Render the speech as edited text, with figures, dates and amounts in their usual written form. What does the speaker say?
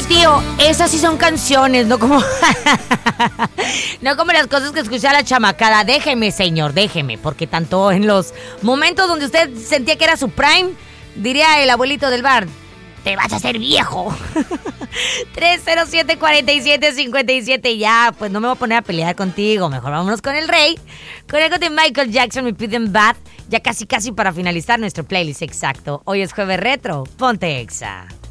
tío, esas sí son canciones, no como no como las cosas que escucha la chamacada. Déjeme, señor, déjeme, porque tanto en los momentos donde usted sentía que era su prime, diría el abuelito del bar, te vas a hacer viejo. 307-4757. Ya, pues no me voy a poner a pelear contigo. Mejor vámonos con el rey. Con algo de Michael Jackson, Me Put in Bad. Ya casi para finalizar nuestro playlist exacto. Hoy es Jueves Retro. Ponte Exa.